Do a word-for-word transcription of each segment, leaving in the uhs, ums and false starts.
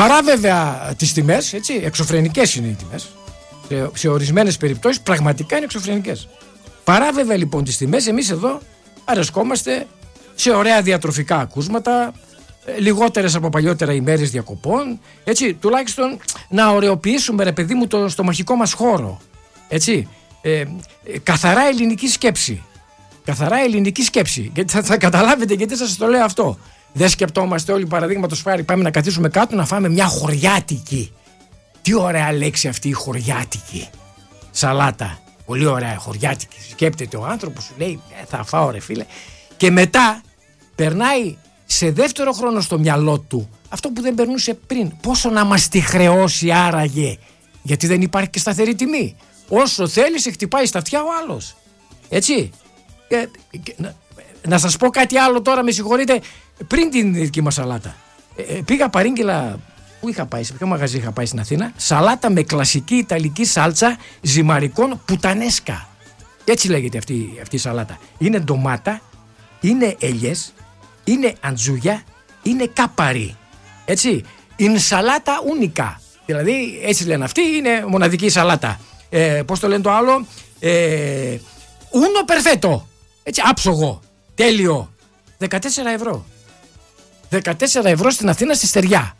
Παρά βέβαια τις τιμές, έτσι, εξωφρενικές είναι οι τιμές. Σε, σε ορισμένες περιπτώσεις πραγματικά είναι εξωφρενικές. Παρά βέβαια λοιπόν τις τιμές, εμείς εδώ αρεσκόμαστε σε ωραία διατροφικά ακούσματα, λιγότερες από παλιότερα ημέρες διακοπών, έτσι, τουλάχιστον να ωρεοποιήσουμε, ρε παιδί μου, το στομαχικό μας χώρο, έτσι, ε, ε, καθαρά ελληνική σκέψη, καθαρά ελληνική σκέψη, γιατί θα, θα καταλάβετε γιατί σας το λέω αυτό. Δεν σκεπτόμαστε όλοι, παραδείγματος χάρη, πάμε να καθίσουμε κάτω να φάμε μια χωριάτικη, τι ωραία λέξη αυτή η χωριάτικη σαλάτα, πολύ ωραία χωριάτικη, σκέπτεται ο άνθρωπος, σου λέει ε, θα φάω ρε φίλε, και μετά περνάει σε δεύτερο χρόνο στο μυαλό του αυτό που δεν περνούσε πριν. Πόσο να μας τη χρεώσει άραγε, γιατί δεν υπάρχει και σταθερή τιμή. Όσο θέλει σε χτυπάει στα αυτιά ο άλλος. Έτσι. Και, και, να, να σας πω κάτι άλλο τώρα, με συγχωρείτε, πριν την δική μας σαλάτα. Ε, πήγα παρήγγειλα, πού είχα πάει, σε ποιο μαγαζί είχα πάει στην Αθήνα, σαλάτα με κλασική ιταλική σάλτσα ζυμαρικών πουτανέσκα. Έτσι λέγεται αυτή, αυτή η σαλάτα. Είναι ντομάτα, είναι ελιές, είναι αντζούγια, είναι κάπαρι. Έτσι. Είναι σαλάτα ούνικα. Δηλαδή, έτσι λένε αυτοί, είναι μοναδική σαλάτα. Ε, πώς το λένε το άλλο, ε, ούνο περφέτο. Έτσι, άψογο. Τέλειο. δεκατέσσερα ευρώ. δεκατέσσερα ευρώ στην Αθήνα, στη Στεριά.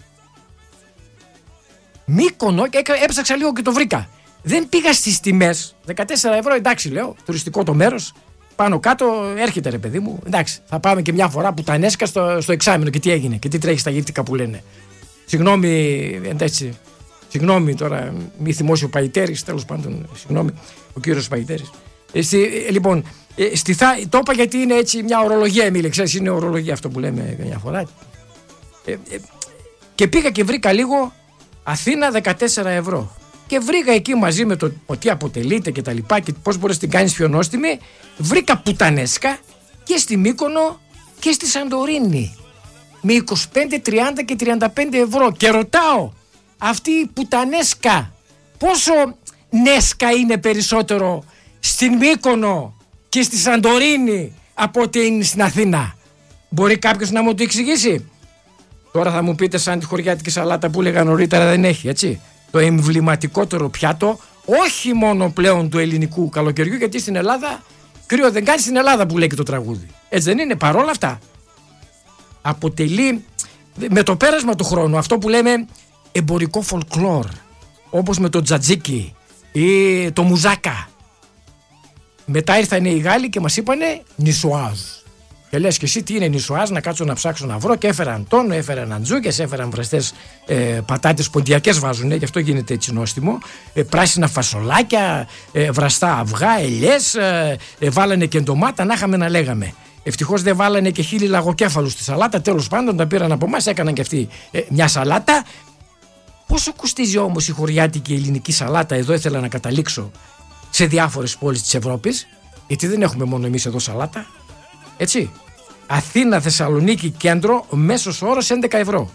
Μύκονο, και έψαξα λίγο και το βρήκα. Δεν πήγα στις τιμές. δεκατέσσερα ευρώ, εντάξει, λέω, τουριστικό το μέρος. Πάνω κάτω έρχεται ρε παιδί μου. Εντάξει, θα πάμε και μια φορά που τα ανέσκα στο, στο εξάμηνο και τι έγινε και τι τρέχει στα γύφτικα που λένε. Συγγνώμη, εντάξει. Συγγνώμη τώρα, μη θυμώσει ο Παϊτέρης, τέλος πάντων, συγγνώμη, ο κύριος Παϊτέρης. Ε, στη, ε, λοιπόν, ε, στη θα, το είπα γιατί είναι έτσι μια ορολογία, Εμίλη, ξέρεις, είναι ορολογία αυτό που λέμε μια φορά. Ε, ε, και πήγα και βρήκα λίγο Αθήνα δεκατέσσερα ευρώ. Και βρήκα εκεί μαζί με το ότι αποτελείται και τα λοιπά και πώς μπορείς να την κάνεις πιο νόστιμη, βρήκα πουτανέσκα και στη Μύκονο και στη Σαντορίνη με είκοσι πέντε, τριάντα και τριάντα πέντε ευρώ. Και ρωτάω, αυτή η πουτανέσκα πόσο νέσκα είναι περισσότερο στην Μύκονο και στη Σαντορίνη από ότι είναι στην Αθήνα? Μπορεί κάποιος να μου το εξηγήσει? Τώρα θα μου πείτε, σαν τη χωριάτικη σαλάτα που έλεγα νωρίτερα, δεν έχει, έτσι, το εμβληματικότερο πιάτο, όχι μόνο πλέον του ελληνικού καλοκαιριού, γιατί στην Ελλάδα κρύο δεν κάνει, στην Ελλάδα που λέει και το τραγούδι. Έτσι δεν είναι? Παρόλα αυτά αποτελεί με το πέρασμα του χρόνου αυτό που λέμε εμπορικό φολκλόρ, όπως με το τζατζίκι ή το μουζάκα. Μετά ήρθαν οι Γάλλοι και μας είπανε νισουάζ. Και λες και εσύ τι είναι νισουάζ, να κάτσω να ψάξω να βρω, και έφεραν τόνο, έφεραν αντζούκες, έφεραν βραστές ε, πατάτες ποντιακές βάζουνε, γι' αυτό γίνεται έτσι νόστιμο, ε, πράσινα φασολάκια, ε, βραστά αυγά, ελιές, ε, ε, βάλανε και ντομάτα, να είχαμε να λέγαμε. Ευτυχώς δεν βάλανε και χίλι λαγοκέφαλους στη σαλάτα, τέλος πάντων τα πήραν από εμάς, έκαναν και αυτοί ε, μια σαλάτα. Πόσο κοστίζει όμως η χωριάτικη ελληνική σαλάτα, εδώ ήθελα να καταλήξω, σε διάφορες πόλεις της Ευρώπης, γιατί δεν έχουμε μόνο εμείς εδώ σαλάτα, έτσι. Αθήνα, Θεσσαλονίκη, κέντρο, μέσος όρος έντεκα ευρώ.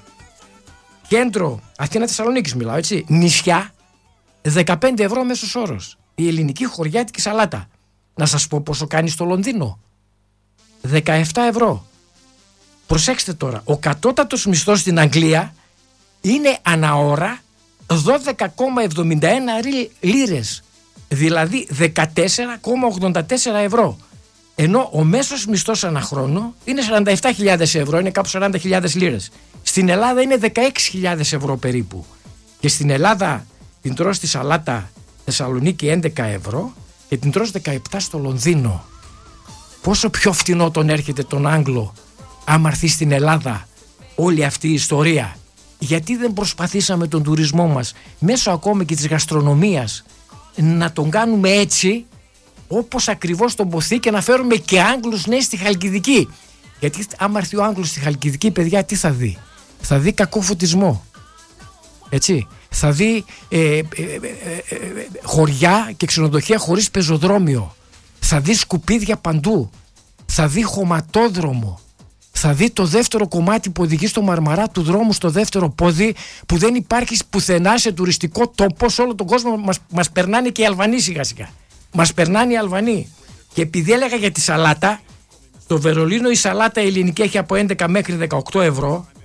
Κέντρο, Αθήνα, Θεσσαλονίκης μιλάω, έτσι. Νησιά, δεκαπέντε ευρώ μέσος όρος. Η ελληνική χωριάτικη σαλάτα. Να σας πω πόσο κάνει στο Λονδίνο. δεκαεπτά ευρώ. Προσέξτε τώρα, ο κατώτατος μισθός στην Αγγλία είναι ανά ώρα δώδεκα κόμμα εβδομήντα ένα λίρες. Δηλαδή δεκατέσσερα κόμμα ογδόντα τέσσερα ευρώ. Ενώ ο μέσος μισθός ανά χρόνο είναι σαράντα επτά χιλιάδες ευρώ, είναι κάπου σαράντα χιλιάδες λίρες. Στην Ελλάδα είναι δεκαέξι χιλιάδες ευρώ περίπου. Και στην Ελλάδα την τρως στη σαλάτα Θεσσαλονίκη έντεκα ευρώ και την τρως δεκαεπτά στο Λονδίνο. Πόσο πιο φτηνό τον έρχεται τον Άγγλο άμα έρθει στην Ελλάδα όλη αυτή η ιστορία? Γιατί δεν προσπαθήσαμε τον τουρισμό μας μέσω ακόμη και της γαστρονομίας να τον κάνουμε έτσι, όπως ακριβώς τον ποθεί, και να φέρουμε και Άγγλους, ναι, στη Χαλκιδική? Γιατί άμα έρθει ο Άγγλος στη Χαλκιδική, παιδιά, τι θα δει? Θα δει κακό φωτισμό, έτσι. Θα δει ε, ε, ε, ε, ε, χωριά και ξενοδοχεία χωρίς πεζοδρόμιο. Θα δει σκουπίδια παντού. Θα δει χωματόδρομο. Θα δει το δεύτερο κομμάτι που οδηγεί στο Μαρμαρά του δρόμου, στο δεύτερο πόδι, που δεν υπάρχει πουθενά σε τουριστικό τόπο σε όλο τον κόσμο. Μας, μας περνάνε και οι Αλβανοί σιγά σιγά. Μας περνάνε οι Αλβανοί. Και επειδή έλεγα για τη σαλάτα, στο Βερολίνο η σαλάτα ελληνική έχει από έντεκα μέχρι δεκαοκτώ ευρώ.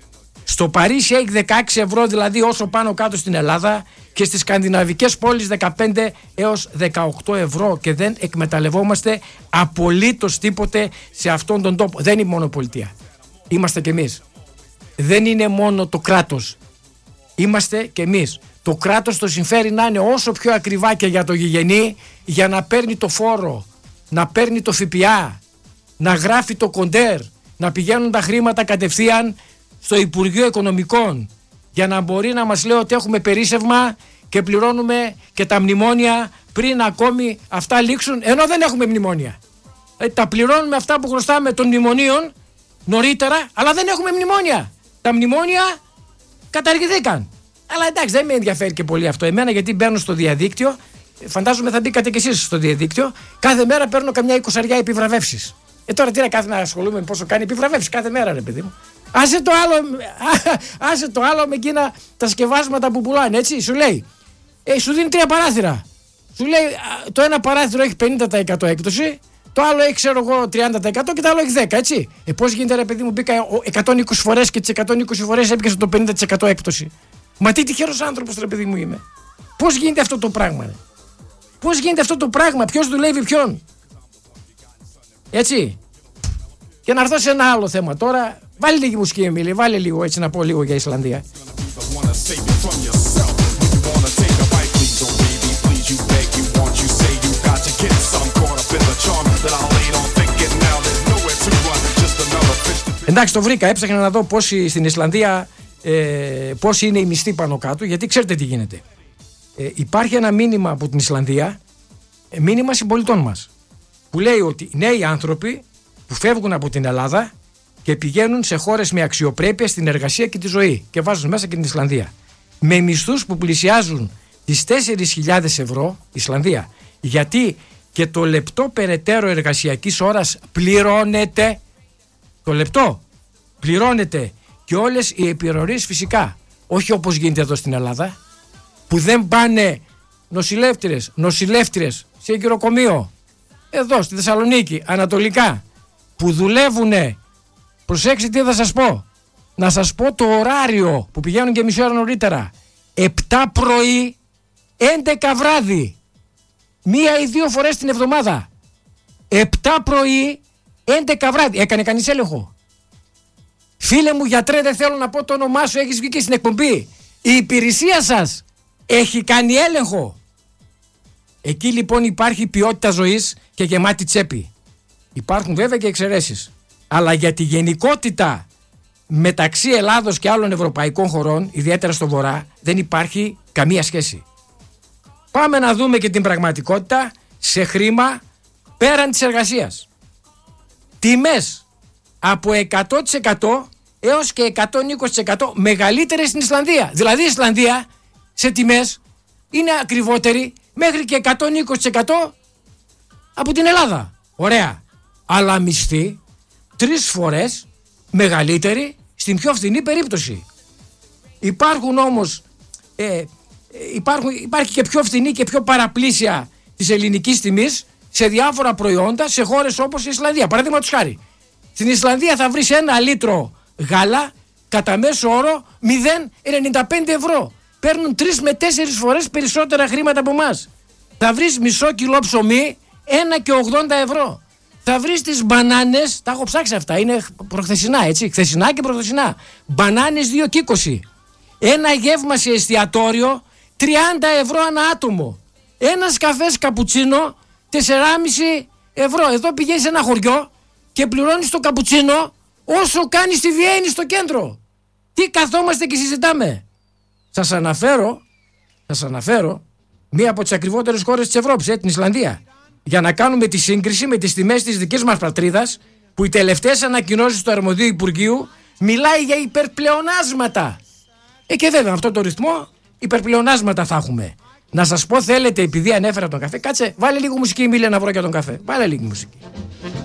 Στο Παρίσι έχει δεκαέξι ευρώ, δηλαδή όσο πάνω κάτω στην Ελλάδα, και στις σκανδιναβικές πόλεις δεκαπέντε έως δεκαοκτώ ευρώ, και δεν εκμεταλλευόμαστε απολύτως τίποτε σε αυτόν τον τόπο. Δεν είναι μόνο πολιτεία. Είμαστε κι εμείς. Δεν είναι μόνο το κράτος. Είμαστε κι εμείς. Το κράτος το συμφέρει να είναι όσο πιο ακριβά και για το γηγενή, για να παίρνει το φόρο, να παίρνει το ΦΠΑ, να γράφει το κοντέρ, να πηγαίνουν τα χρήματα κατευθείαν στο Υπουργείο Οικονομικών, για να μπορεί να μας λέει ότι έχουμε περίσσευμα και πληρώνουμε και τα μνημόνια πριν ακόμη αυτά λήξουν, ενώ δεν έχουμε μνημόνια. Ε, τα πληρώνουμε αυτά που χρωστάμε των μνημονίων νωρίτερα, αλλά δεν έχουμε μνημόνια. Τα μνημόνια καταργηθήκαν. Αλλά εντάξει, δεν με ενδιαφέρει και πολύ αυτό εμένα, γιατί μπαίνω στο διαδίκτυο. Φαντάζομαι θα μπήκατε κι εσείς στο διαδίκτυο. Κάθε μέρα παίρνω καμιά εικοσαριά επιβραβεύσεις. Ε, τώρα τι να κάθε μέρα ασχολούμαι με πόσο κάνει επιβραβεύσεις κάθε μέρα, ρε παιδί μου. Άσε το άλλο, άσε το άλλο με εκείνα τα σκευάσματα που πουλάνε, έτσι. Σου λέει, ε, σου δίνει τρία παράθυρα. Σου λέει, το ένα παράθυρο έχει πενήντα τοις εκατό έκπτωση, το άλλο έχει, ξέρω εγώ, τριάντα τοις εκατό και το άλλο έχει δέκα τοις εκατό, έτσι. Ε, πώς γίνεται, ρε παιδί μου, μπήκα εκατόν είκοσι φορές και τις εκατόν είκοσι φορές έπιασα το πενήντα τοις εκατό έκπτωση. Μα τι τυχερός άνθρωπος, ρε παιδί μου, είμαι. Πώς γίνεται αυτό το πράγμα, ρε. Πώς γίνεται αυτό το πράγμα, ποιος δουλεύει ποιον. Έτσι. Και να έρθω σε ένα άλλο θέμα τώρα. Βάλε λίγη μουσική, Εμίλη, βάλε λίγο, έτσι, να πω λίγο για Ισλανδία. Εντάξει, το βρήκα, έψαχνα να δω πόσοι στην Ισλανδία, ε, πόσοι είναι οι μισθοί πάνω κάτω, γιατί ξέρετε τι γίνεται. Ε, υπάρχει ένα μήνυμα από την Ισλανδία, ε, μήνυμα συμπολιτών μας, που λέει ότι νέοι άνθρωποι που φεύγουν από την Ελλάδα και πηγαίνουν σε χώρες με αξιοπρέπεια στην εργασία και τη ζωή, και βάζουν μέσα και την Ισλανδία, με μισθούς που πλησιάζουν τις τέσσερις χιλιάδες ευρώ, Ισλανδία, γιατί και το λεπτό περαιτέρω εργασιακής ώρας πληρώνεται, το λεπτό πληρώνεται, και όλες οι επιρροές φυσικά, όχι όπως γίνεται εδώ στην Ελλάδα, που δεν πάνε νοσηλεύτριες, νοσηλεύτριες σε γυροκομείο, εδώ στη Θεσσαλονίκη, ανατολικά, που δουλεύουνε. Προσέξτε τι θα σας πω. Να σας πω το ωράριο που πηγαίνουν και μισή ώρα νωρίτερα. επτά πρωί, έντεκα βράδυ. Μία ή δύο φορές την εβδομάδα. επτά πρωί, έντεκα βράδυ. Έκανε κανείς έλεγχο? Φίλε μου γιατρέ, δεν θέλω να πω το όνομά σου, έχεις βγει και στην εκπομπή. Η υπηρεσία σας έχει κάνει έλεγχο? Εκεί λοιπόν υπάρχει ποιότητα ζωής και γεμάτη τσέπη. Υπάρχουν βέβαια και εξαιρέσεις. Αλλά για τη γενικότητα μεταξύ Ελλάδος και άλλων ευρωπαϊκών χωρών, ιδιαίτερα στο βορρά, δεν υπάρχει καμία σχέση. Πάμε να δούμε και την πραγματικότητα σε χρήμα πέραν της εργασίας. Τιμές από εκατό τοις εκατό έως και εκατόν είκοσι τοις εκατό μεγαλύτερες στην Ισλανδία. Δηλαδή η Ισλανδία σε τιμές είναι ακριβότερη μέχρι και εκατόν είκοσι τοις εκατό από την Ελλάδα. Ωραία. Αλλά μισθή τρεις φορές μεγαλύτερη στην πιο φθηνή περίπτωση. Υπάρχουν όμως ε, υπάρχουν, υπάρχει και πιο φθηνή και πιο παραπλήσια της ελληνικής τιμής σε διάφορα προϊόντα σε χώρες όπως η Ισλανδία. Παραδείγματος χάρη, στην Ισλανδία θα βρεις ένα λίτρο γάλα κατά μέσο όρο μηδέν κόμμα ενενήντα πέντε ευρώ. Παίρνουν τρεις με τέσσερις φορές περισσότερα χρήματα από εμάς. Θα βρεις μισό κιλό ψωμί ένα κόμμα ογδόντα ευρώ. Θα βρεις τις μπανάνες, τα έχω ψάξει αυτά, είναι προχθεσινά, έτσι, χθεσινά και προχθεσινά. Μπανάνες δύο κόμμα είκοσι. Ένα γεύμα σε εστιατόριο τριάντα ευρώ ανά άτομο. Ένας καφές καπουτσίνο τέσσερα κόμμα πέντε ευρώ. Εδώ πηγαίνεις σε ένα χωριό και πληρώνεις το καπουτσίνο όσο κάνεις στη Βιέννη στο κέντρο. Τι καθόμαστε και συζητάμε? Σας αναφέρω, σας αναφέρω μία από τις ακριβότερες χώρες της Ευρώπης, ε, την Ισλανδία. Για να κάνουμε τη σύγκριση με τις τιμές της δικής μας πατρίδας, που οι τελευταίες ανακοινώσεις του αρμοδίου Υπουργείου μιλάει για υπερπλεονάσματα. Ε, και βέβαια με αυτόν τον ρυθμό υπερπλεονάσματα θα έχουμε. Να σας πω, θέλετε, επειδή ανέφερα τον καφέ, κάτσε, βάλε λίγο μουσική, Μίλια, να βρω για τον καφέ. Βάλε λίγο μουσική.